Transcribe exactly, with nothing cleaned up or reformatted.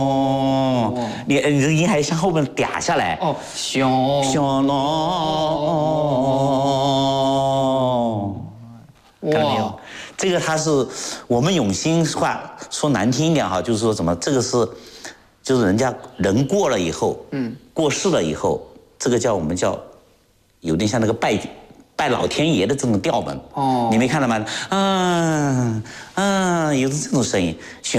哦，你你这个音还向后面嗲下来。 哦，熊小龙，看到没有？这个它是我们永兴话说难听一点哈，就是说什么？这个是，就是人家人过了以后，嗯，过世了以后，这个叫我们叫，有点像那个拜拜老天爷的这种调门。哦，你没看到吗？嗯嗯，有这种声音。